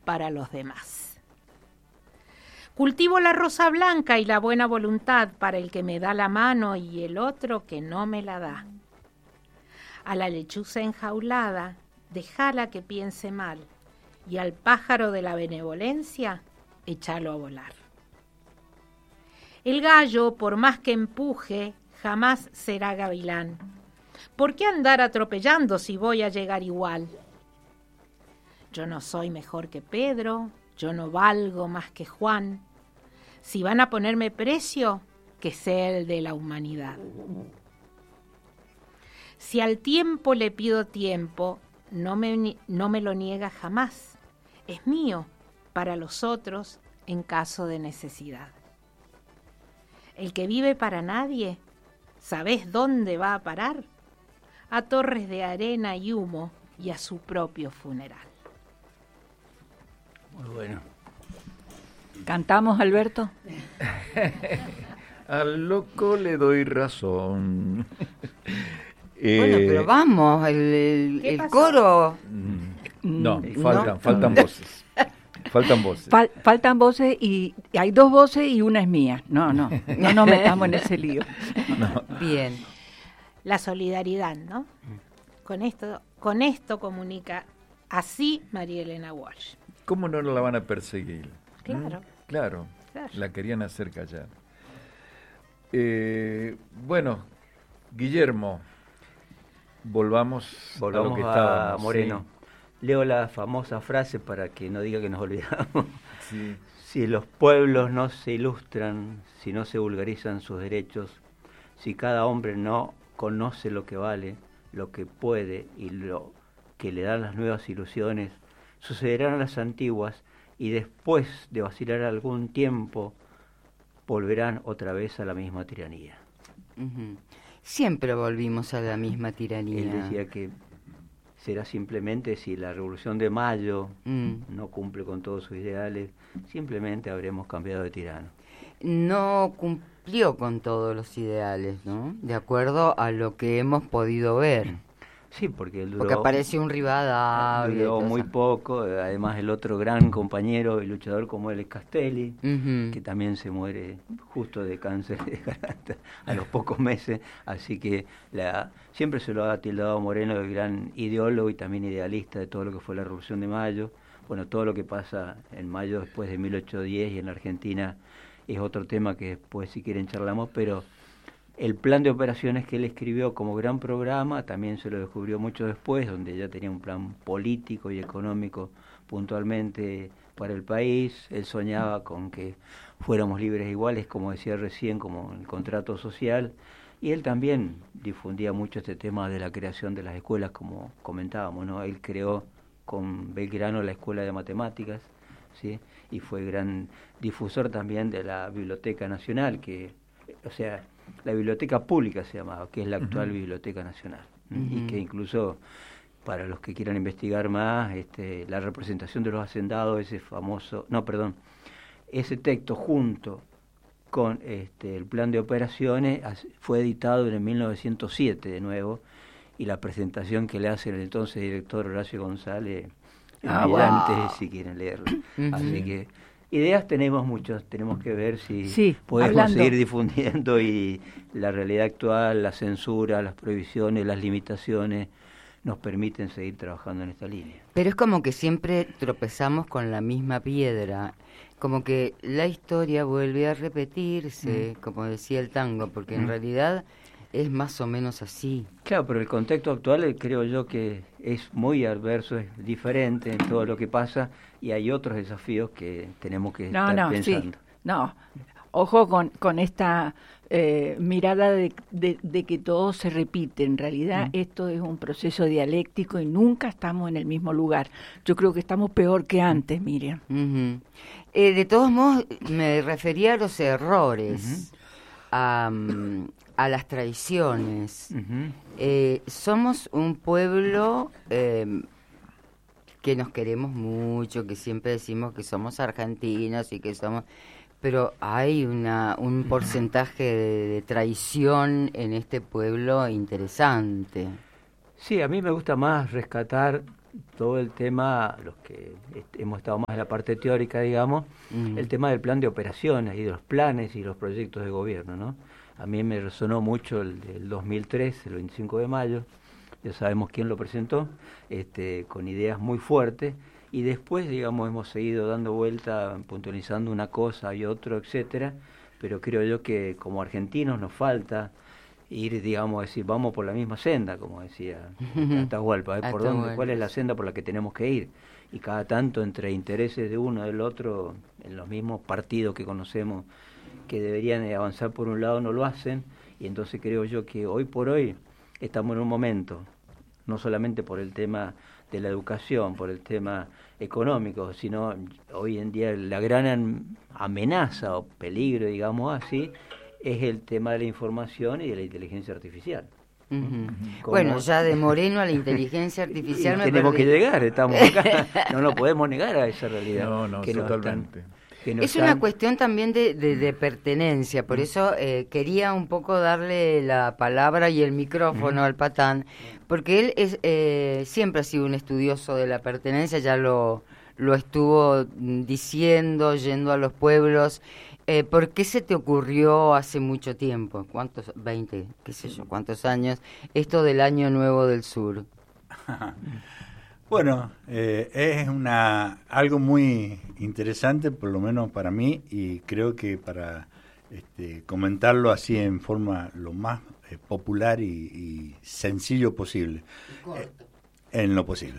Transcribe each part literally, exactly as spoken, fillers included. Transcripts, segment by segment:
para los demás. Cultivo la rosa blanca y la buena voluntad para el que me da la mano y el otro que no me la da. A la lechuza enjaulada, déjala que piense mal, y al pájaro de la benevolencia, échalo a volar. El gallo, por más que empuje, jamás será gavilán. ¿Por qué andar atropellando si voy a llegar igual? Yo no soy mejor que Pedro, yo no valgo más que Juan. Si van a ponerme precio, que sea el de la humanidad. Si al tiempo le pido tiempo, no me, no me lo niega jamás. Es mío para los otros en caso de necesidad. El que vive para nadie, ¿sabés dónde va a parar? A torres de arena y humo y a su propio funeral. Muy bueno. ¿Cantamos, Alberto? Al loco le doy razón. eh, Bueno, pero vamos, el, el, el coro. No, ¿No? faltan, faltan voces. Faltan voces. Fal- faltan voces y, y hay dos voces y una es mía. No, no, no nos metamos en ese lío. No. Bien. La solidaridad, ¿no? Con esto, con esto comunica así María Elena Walsh. ¿Cómo no la van a perseguir? Claro. ¿Mm? Claro, Claro. la querían hacer callar. Eh, bueno, Guillermo, volvamos, Volvamos a lo que a estábamos. Moreno. Leo la famosa frase para que no diga que nos olvidamos. Sí. Si los pueblos no se ilustran, si no se vulgarizan sus derechos, si cada hombre no conoce lo que vale, lo que puede y lo que le dan las nuevas ilusiones, sucederán a las antiguas y después de vacilar algún tiempo volverán otra vez a la misma tiranía. Uh-huh. Siempre volvimos a la misma tiranía. Él decía que será simplemente si la Revolución de Mayo Mm. no cumple con todos sus ideales, simplemente habremos cambiado de tirano. No cumplió con todos los ideales, ¿no? De acuerdo a lo que hemos podido ver. Sí, porque él duró, Porque apareció un Rivadavia. y duró todo muy eso. poco, además el otro gran compañero y luchador como él es Castelli, Ujú. que también se muere justo de cáncer de garganta a los pocos meses, así que la, siempre se lo ha tildado a Moreno el gran ideólogo y también idealista de todo lo que fue la Revolución de Mayo. Bueno, todo lo que pasa en mayo después de mil ochocientos diez y en la Argentina es otro tema que después si quieren charlamos, pero el plan de operaciones que él escribió como gran programa también se lo descubrió mucho después, donde ya tenía un plan político y económico puntualmente para el país. Él soñaba con que fuéramos libres e iguales, como decía recién, como el contrato social, y él también difundía mucho este tema de la creación de las escuelas, como comentábamos, ¿no? Él creó con Belgrano la Escuela de Matemáticas, ¿sí? Y fue gran difusor también de la Biblioteca Nacional, que, o sea, la Biblioteca Pública se llamaba, que es la actual uh-huh. Biblioteca Nacional, uh-huh. y que incluso, para los que quieran investigar más, este, la representación de los hacendados, ese famoso, no, perdón, ese texto junto con este, el plan de operaciones fue editado en mil novecientos siete de nuevo, y la presentación que le hace el entonces director Horacio González es ah, brillante, wow. si quieren leerlo. Uh-huh. Así que ideas tenemos muchas, tenemos que ver si sí, podemos hablando. seguir difundiendo, y la realidad actual, la censura, las prohibiciones, las limitaciones nos permiten seguir trabajando en esta línea. Pero es como que siempre tropezamos con la misma piedra, como que la historia vuelve a repetirse, mm. como decía el tango, porque mm. en realidad es más o menos así. Claro, pero el contexto actual creo yo que es muy adverso, es diferente en todo lo que pasa, y hay otros desafíos que tenemos que no, estar no, pensando. Sí. No, ojo con, con esta eh, mirada de, de, de que todo se repite. En realidad mm. esto es un proceso dialéctico y nunca estamos en el mismo lugar. Yo creo que estamos peor que antes, Miriam. Uh-huh. Eh, de todos modos, me refería a los errores, uh-huh. a, a las traiciones. Uh-huh. Eh, somos un pueblo eh, que nos queremos mucho, que siempre decimos que somos argentinos y que somos... Pero hay una un porcentaje de, de traición en este pueblo interesante. Sí, a mí me gusta más rescatar todo el tema, los que est- hemos estado más en la parte teórica, digamos, Mm. el tema del plan de operaciones y de los planes y los proyectos de gobierno, ¿no? A mí me resonó mucho el del dos mil tres, el veinticinco de mayo, ya sabemos quién lo presentó, este, con ideas muy fuertes, y después, digamos, hemos seguido dando vuelta, puntualizando una cosa y otro, etcétera, pero creo yo que como argentinos nos falta ir, digamos, decir, vamos por la misma senda, como decía Atahualpa, ¿eh? ¿Por dónde? Atahualpa. ¿Cuál es la senda por la que tenemos que ir? Y cada tanto entre intereses de uno y del otro, en los mismos partidos que conocemos, que deberían de avanzar por un lado, no lo hacen, y entonces creo yo que hoy por hoy estamos en un momento, no solamente por el tema de la educación, por el tema económico, sino hoy en día la gran amenaza o peligro, digamos así, es el tema de la información y de la inteligencia artificial. Ujú. ¿Cómo? Bueno, ya de Moreno a la inteligencia artificial Y me tenemos perdí. que llegar, estamos acá, no nos podemos negar a esa realidad. No, no, que nos totalmente. están- que nos Es una están- cuestión también de, de, de pertenencia, por eso eh, quería un poco darle la palabra y el micrófono al Patán, porque él es eh, siempre ha sido un estudioso de la pertenencia, ya lo, lo estuvo mm, diciendo, yendo a los pueblos. Eh, ¿Por qué se te ocurrió hace mucho tiempo, cuántos, veinte, qué sé yo, cuántos años, esto del Año Nuevo del Sur? Bueno, eh, es una algo muy interesante, por lo menos para mí, y creo que para este, comentarlo así en forma lo más eh, popular y, y sencillo posible, eh, en lo posible.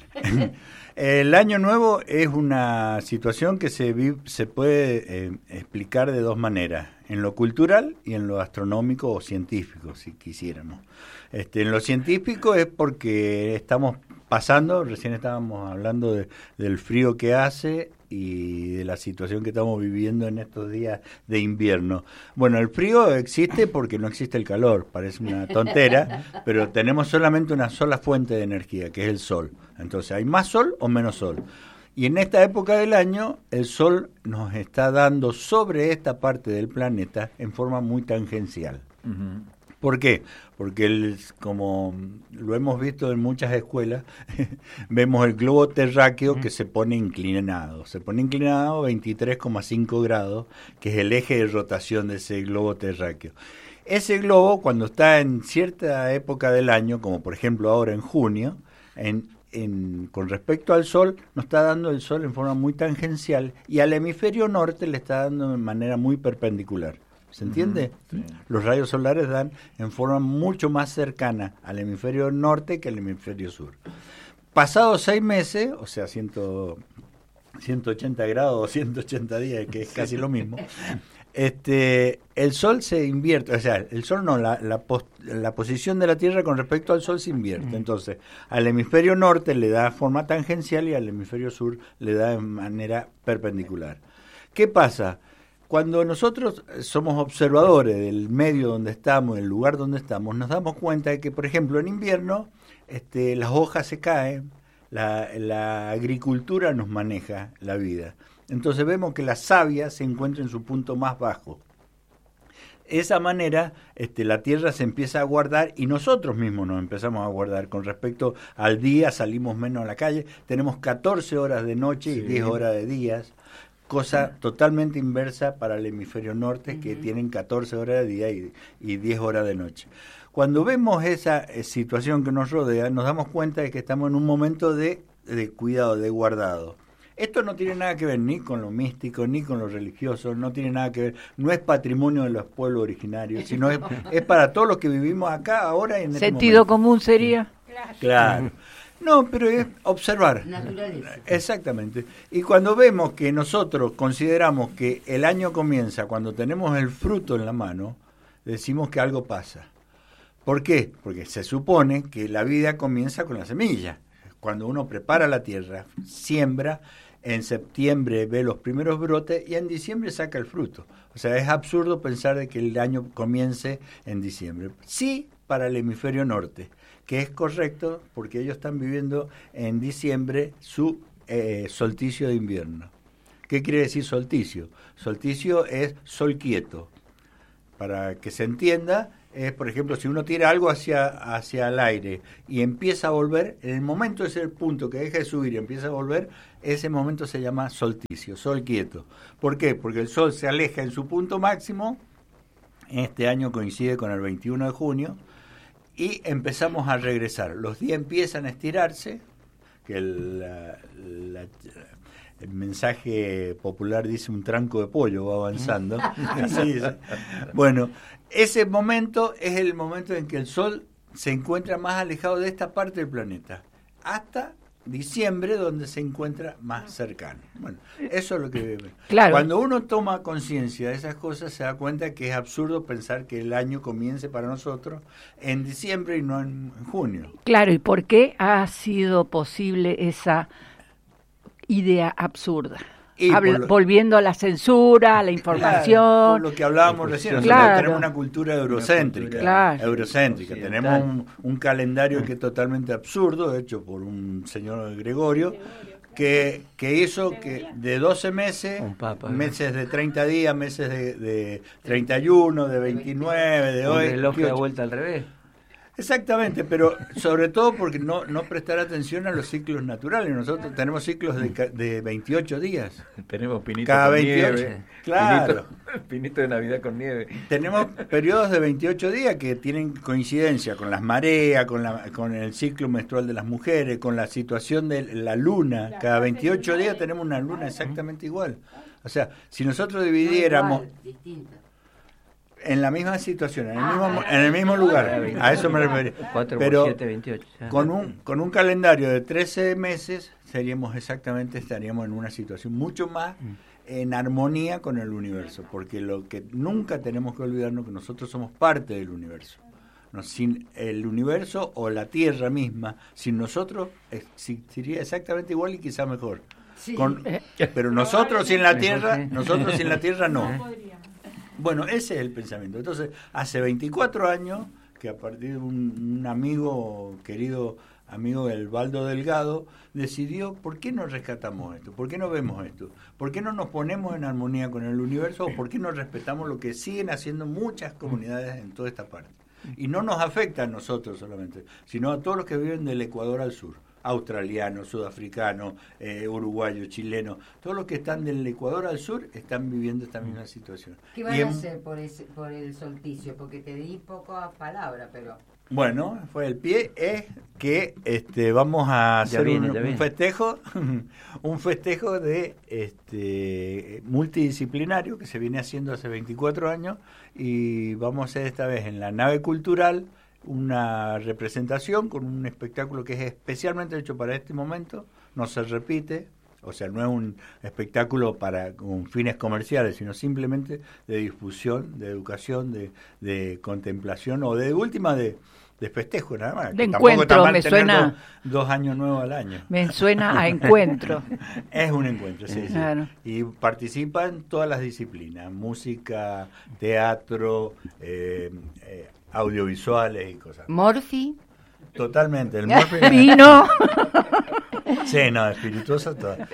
El Año Nuevo es una situación que se, vi- se puede eh, explicar de dos maneras, en lo cultural y en lo astronómico o científico, si quisiéramos. Este, en lo científico es porque estamos pasando, recién estábamos hablando de, del frío que hace y de la situación que estamos viviendo en estos días de invierno. Bueno, el frío existe porque no existe el calor, parece una tontera, pero tenemos solamente una sola fuente de energía, que es el sol. Entonces, ¿hay más sol o menos sol? Y en esta época del año, el sol nos está dando sobre esta parte del planeta en forma muy tangencial. Ujú. ¿Por qué? Porque el, como lo hemos visto en muchas escuelas, vemos el globo terráqueo que se pone inclinado. Se pone inclinado a veintitrés coma cinco grados, que es el eje de rotación de ese globo terráqueo. Ese globo, cuando está en cierta época del año, como por ejemplo ahora en junio, en, en, con respecto al Sol, nos está dando el Sol en forma muy tangencial y al hemisferio norte le está dando de manera muy perpendicular. ¿Se entiende? Sí. Los rayos solares dan en forma mucho más cercana al hemisferio norte que al hemisferio sur. Pasados seis meses, o sea, ciento, ciento ochenta grados o ciento ochenta días, que es casi lo mismo, este, el Sol se invierte, o sea, el Sol no, la, la, pos, la posición de la Tierra con respecto al Sol se invierte. Entonces, al hemisferio norte le da forma tangencial y al hemisferio sur le da de manera perpendicular. ¿Qué pasa? Cuando nosotros somos observadores del medio donde estamos, del lugar donde estamos, nos damos cuenta de que, por ejemplo, en invierno este, las hojas se caen, la, la agricultura nos maneja la vida. Entonces vemos que la savia se encuentra en su punto más bajo. De esa manera este, la tierra se empieza a guardar y nosotros mismos nos empezamos a guardar. Con respecto al día, salimos menos a la calle, tenemos catorce horas de noche y Sí. diez horas de días. Cosa totalmente inversa para el hemisferio norte, que tienen catorce horas de día y, y diez horas de noche. Cuando vemos esa eh, situación que nos rodea, nos damos cuenta de que estamos en un momento de, de cuidado, de guardado. Esto no tiene nada que ver ni con lo místico, ni con lo religioso, no tiene nada que ver, no es patrimonio de los pueblos originarios, sino es, es para todos los que vivimos acá, ahora y en este Sentido momento. común sería. Claro. No, pero es observar. Naturaleza. Exactamente. Y cuando vemos que nosotros consideramos que el año comienza cuando tenemos el fruto en la mano, decimos que algo pasa. ¿Por qué? Porque se supone que la vida comienza con la semilla. Cuando uno prepara la tierra, siembra, en septiembre ve los primeros brotes y en diciembre saca el fruto. O sea, es absurdo pensar de que el año comience en diciembre. Sí, para el hemisferio norte, que es correcto porque ellos están viviendo en diciembre su eh, solsticio de invierno. ¿Qué quiere decir solsticio? Solsticio es sol quieto. Para que se entienda, es, por ejemplo, si uno tira algo hacia, hacia el aire y empieza a volver, en el momento ese el punto que deja de subir y empieza a volver, ese momento se llama solsticio, sol quieto. ¿Por qué? Porque el sol se aleja en su punto máximo, este año coincide con el veintiuno de junio, y empezamos a regresar. Los días empiezan a estirarse, que el, la, la, el mensaje popular dice un tranco de pollo, va avanzando. Así dice. Bueno, ese momento es el momento en que el Sol se encuentra más alejado de esta parte del planeta, hasta diciembre, donde se encuentra más cercano. Bueno, eso es lo que... Claro. Cuando uno toma conciencia de esas cosas, se da cuenta que es absurdo pensar que el año comience para nosotros en diciembre y no en junio. Claro, ¿y por qué ha sido posible esa idea absurda? Y Habla, lo, volviendo a la censura, a la información. Claro, por lo que hablábamos recién, nosotros claro. tenemos una cultura eurocéntrica. Claro. Eurocéntrica. Tenemos un, un calendario que es totalmente absurdo, hecho por un señor Gregorio, que, que hizo que de doce meses, papa, meses de treinta días, meses de, de treinta y uno, de veintinueve, de hoy. Un reloj que da vuelta al revés. Exactamente, pero sobre todo porque no, no prestar atención a los ciclos naturales. Nosotros tenemos ciclos de, de veintiocho días. Tenemos pinito Cada con veintiocho, nieve. claro. Pinito, pinito de Navidad con nieve. Tenemos periodos de veintiocho días que tienen coincidencia con las mareas, con, la, con el ciclo menstrual de las mujeres, con la situación de la luna. Cada veintiocho días tenemos una luna exactamente igual. O sea, si nosotros dividiéramos... En la misma situación, en el mismo, en el mismo lugar, a eso me refería. cuatro Pero por siete, veintiocho. con un con un calendario de trece meses seríamos exactamente, estaríamos en una situación mucho más en armonía con el universo, porque lo que nunca tenemos que olvidarnos que nosotros somos parte del universo. No, sin el universo o la Tierra misma, sin nosotros existiría exactamente igual y quizá mejor. Sí. Con, pero nosotros sin la Tierra, nosotros sin la Tierra no. Bueno, ese es el pensamiento. Entonces, hace veinticuatro años que a partir de un, un amigo, querido amigo el Baldo Delgado, decidió, ¿por qué no rescatamos esto? ¿Por qué no vemos esto? ¿Por qué no nos ponemos en armonía con el universo? ¿O por qué no respetamos lo que siguen haciendo muchas comunidades en toda esta parte? Y no nos afecta a nosotros solamente, sino a todos los que viven del Ecuador al sur. Australianos, sudafricanos, eh, uruguayos, chilenos, todos los que están del Ecuador al sur están viviendo esta misma situación. ¿Qué van y en, a hacer por, ese, por el solsticio? Porque te di pocas palabras, pero... Bueno, fue el pie, es que este vamos a hacer viene, un, un festejo, un festejo de este multidisciplinario que se viene haciendo hace veinticuatro años y vamos a hacer esta vez en la nave cultural una representación con un espectáculo que es especialmente hecho para este momento, no se repite, o sea, no es un espectáculo para con fines comerciales, sino simplemente de difusión, de educación, de, de contemplación o de última de, de festejo nada más. De encuentro, me suena... Dos, dos años nuevos al año. Me suena a encuentro. Es un encuentro, sí, sí. Claro. Y participan todas las disciplinas, música, teatro, eh, eh, audiovisuales y cosas. ¿Morfi? Totalmente, el Morfi. ¿Vino? Sí, no, espirituosa toda.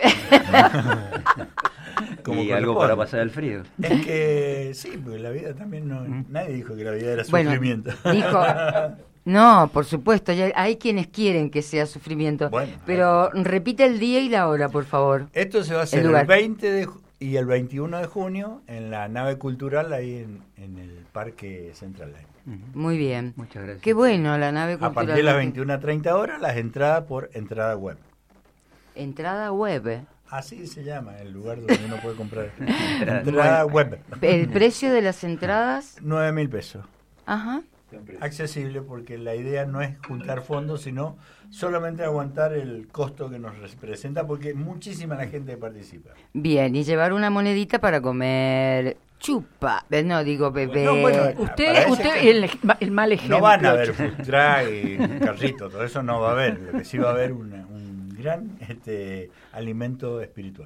Como y algo para pasar el frío. Es que sí, porque la vida también no... ¿Mm? Nadie dijo que la vida era bueno, sufrimiento. Dijo... No, por supuesto, ya hay quienes quieren que sea sufrimiento. Bueno, pero hay... repite el día y la hora, por favor. Esto se va a hacer el, el veinte de y el veintiuno de junio en la nave cultural ahí en, en el Parque Central Line. Muy bien. Muchas gracias. Qué bueno la nave cultural. A partir de las veintiuna a treinta horas, las entradas por entrada web. Entrada web. Así se llama el lugar donde uno puede comprar. Entrada web. ¿El precio de las entradas? Nueve mil pesos. Ajá. Accesible porque la idea no es juntar fondos, sino solamente aguantar el costo que nos representa, porque muchísima la gente participa. Bien, y llevar una monedita para comer chupa, no digo bebé. No, bueno, usted, usted que el, el mal ejemplo. No van a haber food truck y carrito, todo eso no va a haber. Lo que sí va a haber una, un gran este, alimento espiritual.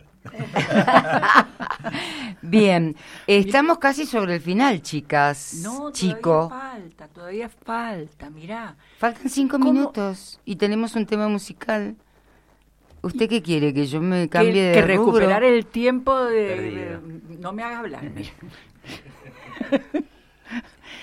Bien, estamos casi sobre el final, chicas. No, chico. Todavía falta, todavía falta, mirá. Faltan cinco ¿Cómo? minutos y tenemos un tema musical. ¿Usted qué quiere? ¿Que yo me cambie que, de que rubro? recuperar el tiempo de... de no me hagas hablar.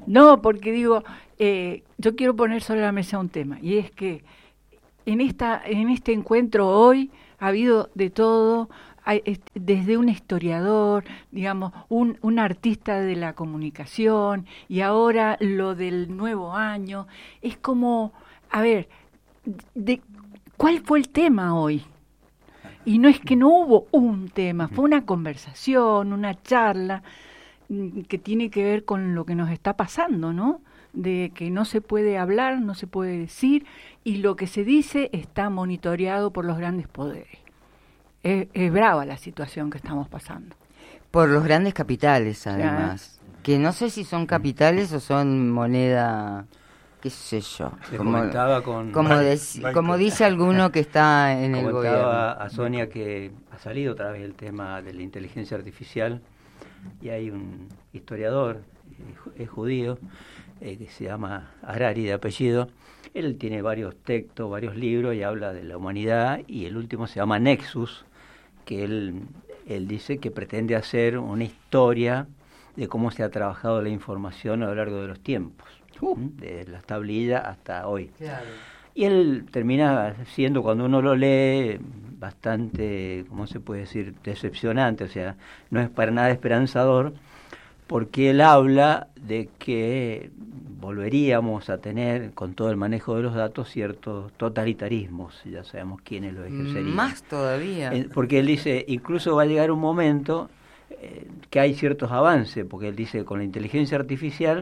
No, porque digo, eh, yo quiero poner sobre la mesa un tema, y es que en esta, en este encuentro hoy ha habido de todo, hay, este, desde un historiador, digamos, un, un artista de la comunicación, y ahora lo del nuevo año. Es como, a ver, de, ¿cuál fue el tema hoy? Y no es que no hubo un tema, fue una conversación, una charla que tiene que ver con lo que nos está pasando, ¿no? De que no se puede hablar, no se puede decir, y lo que se dice está monitoreado por los grandes poderes. Es, es brava la situación que estamos pasando. Por los grandes capitales, además. Ya. Que no sé si son capitales o son moneda, qué sé yo. Se como, comentaba con... Como, dec, como dice alguno que está en el gobierno. A Sonia que ha salido otra vez el tema de la inteligencia artificial, y hay un historiador, es judío, eh, que se llama Harari de apellido. Él tiene varios textos, varios libros, y habla de la humanidad, y el último se llama Nexus, que él, él dice que pretende hacer una historia de cómo se ha trabajado la información a lo largo de los tiempos, uh. desde las tablillas hasta hoy. Claro. Y él termina siendo, cuando uno lo lee, bastante, ¿cómo se puede decir?, decepcionante, o sea, no es para nada esperanzador, porque él habla de que volveríamos a tener, con todo el manejo de los datos, ciertos totalitarismos, ya sabemos quiénes lo ejercerían. Más todavía. Eh, porque él dice, incluso va a llegar un momento eh, que hay ciertos avances, porque él dice, con la inteligencia artificial,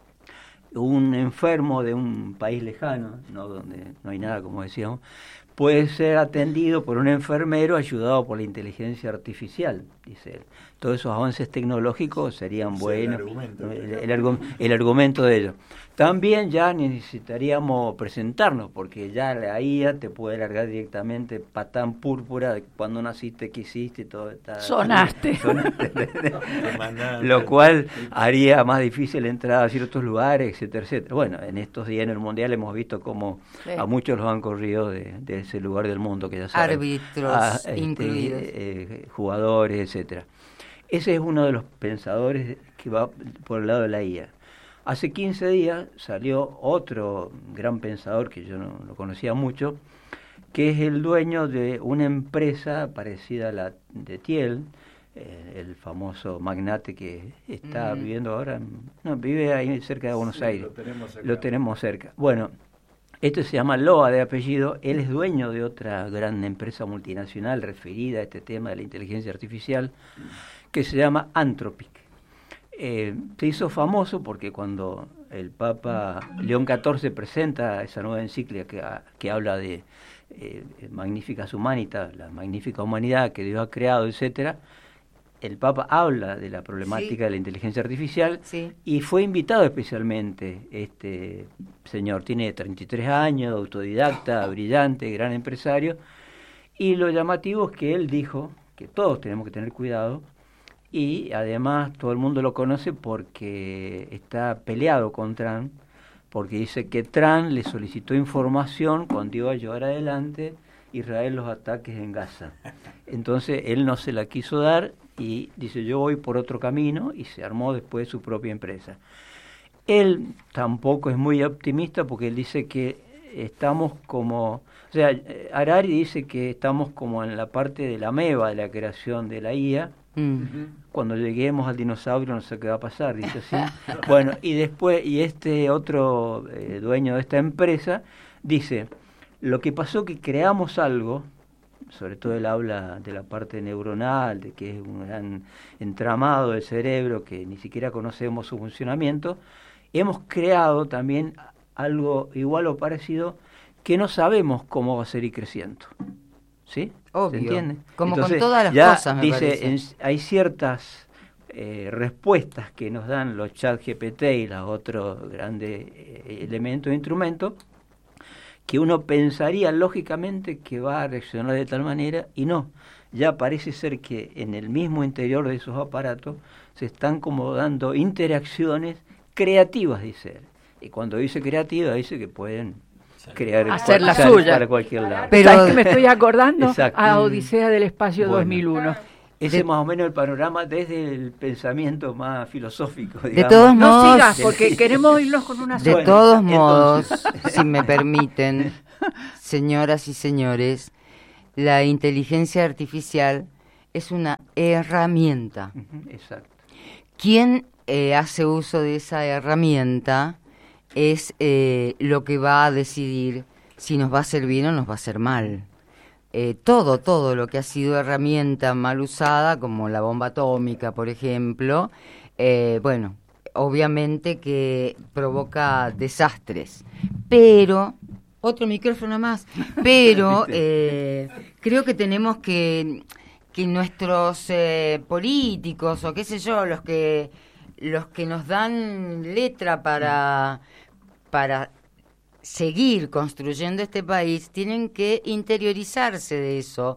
un enfermo de un país lejano, no donde no hay nada, como decíamos, puede ser atendido por un enfermero ayudado por la inteligencia artificial, dice él. Todos esos avances tecnológicos serían sí, buenos, el argumento, el, el, el, el argumento de ellos. También ya necesitaríamos presentarnos, porque ya la I A te puede largar directamente patán púrpura de cuando naciste, qué hiciste, todo está... Sonaste. sonaste lo cual haría más difícil entrar a ciertos lugares, etcétera, etcétera. Bueno, en estos días en el Mundial hemos visto cómo sí. a muchos los han corrido de, de ese lugar del mundo, que ya saben. Árbitros a, este, incluidos. Eh, jugadores, etcétera. Ese es uno de los pensadores que va por el lado de la I A. Hace quince días salió otro gran pensador que yo no lo conocía mucho, que es el dueño de una empresa parecida a la de Thiel, eh, el famoso magnate que está mm. viviendo ahora, no, vive ahí cerca de Buenos sí, Aires. Lo tenemos cerca. Lo tenemos cerca. Bueno, este se llama Loa de apellido, él es dueño de otra gran empresa multinacional referida a este tema de la inteligencia artificial, que se llama Anthropic. Eh, se hizo famoso porque cuando el Papa León catorce presenta esa nueva encíclica que, que habla de eh, Magnificas Humanitas, la magnífica humanidad que Dios ha creado, etcétera, el Papa habla de la problemática sí. de la inteligencia artificial sí. y fue invitado especialmente este señor, tiene treinta y tres años, autodidacta, brillante, gran empresario, y lo llamativo es que él dijo que todos tenemos que tener cuidado. Y además todo el mundo lo conoce porque está peleado con Trump, porque dice que Trump le solicitó información cuando iba a llevar adelante Israel los ataques en Gaza. Entonces él no se la quiso dar y dice yo voy por otro camino, y se armó después su propia empresa. Él tampoco es muy optimista porque él dice que estamos como... O sea, Harari dice que estamos como en la parte de la ameba de la creación de la I A. Uh-huh. Cuando lleguemos al dinosaurio no sé qué va a pasar, dice así. Bueno, y después, y este otro eh, dueño de esta empresa dice, lo que pasó que creamos algo, sobre todo él habla de la parte neuronal, de que es un gran entramado del cerebro que ni siquiera conocemos su funcionamiento, hemos creado también algo igual o parecido que no sabemos cómo va a seguir creciendo. ¿Sí? Obvio. ¿Se entiende? Como Entonces, con todas las ya cosas, me dice, en, parece. hay ciertas eh, respuestas que nos dan los chat G P T y los otros grandes eh, elementos e instrumentos que uno pensaría lógicamente que va a reaccionar de tal manera y no. Ya parece ser que en el mismo interior de esos aparatos se están como dando interacciones creativas, dice él. Y cuando dice creativas, dice que pueden crear hacer la suya para cualquier lado. Pero ¿sabes que me estoy acordando? Exacto. A Odisea del Espacio bueno. dos mil uno. Ese De- es más o menos el panorama desde el pensamiento más filosófico. De digamos. todos No modos, sigas, porque queremos irnos con una de sola. Bueno, todos entonces. modos, si me permiten, señoras y señores, la inteligencia artificial es una herramienta. Ujú, exacto. Quien eh, hace uso de esa herramienta es eh, lo que va a decidir si nos va a hacer bien o nos va a hacer mal. Eh, todo, todo lo que ha sido herramienta mal usada, como la bomba atómica, por ejemplo, eh, bueno, obviamente que provoca desastres. Pero, otro micrófono más, pero eh, creo que tenemos que, que nuestros eh, políticos, o qué sé yo, los que, los que nos dan letra para, para seguir construyendo este país, tienen que interiorizarse de eso.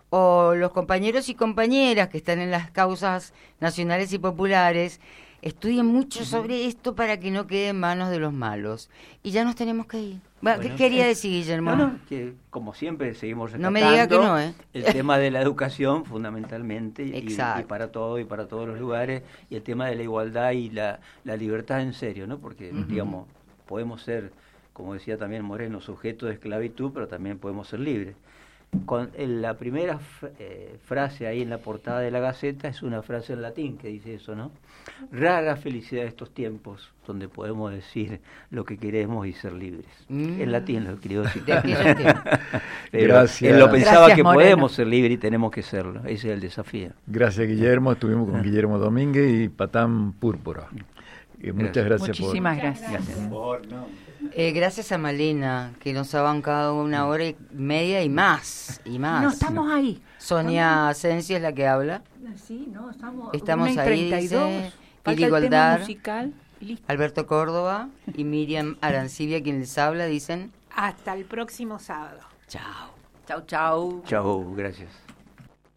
O los compañeros y compañeras que están en las causas nacionales y populares estudien mucho sobre esto para que no quede en manos de los malos. Y ya nos tenemos que ir. Bueno, ¿qué Bueno, quería eh, decir, Guillermo? No, no, que como siempre seguimos No me diga que no, ¿eh? el tema de la educación fundamentalmente y, Exacto. y para todo y para todos los lugares, y el tema de la igualdad y la, la libertad en serio, ¿no? Porque, Ujú. digamos, podemos ser, como decía también Moreno, sujetos de esclavitud, pero también podemos ser libres. Con en la primera f- eh, frase ahí en la portada de la Gaceta es una frase en latín que dice eso, ¿no? Rara felicidad de estos tiempos donde podemos decir lo que queremos y ser libres. Mm. En latín lo escribió De aquellos tiempos. Pero Gracias. él lo pensaba Gracias, que Moreno. podemos ser libres y tenemos que serlo. Ese es el desafío. Gracias, Guillermo. Estuvimos con Guillermo Domínguez y Patán Púrpura. Y muchas gracias Muchísimas gracias. Gracias. Por, no. Eh, gracias a Malena, que nos ha bancado una hora y media y más, y más. No, estamos ahí. Sonia Asensio es la que habla. Sí, no, estamos, Estamos una y ahí, treinta y dos. dice, Falta y la el tema igualdad. musical y listo. Alberto Córdoba y Miriam Arancibia, quien les habla, dicen Hasta el próximo sábado. chao. Chau, chau. Chao, gracias.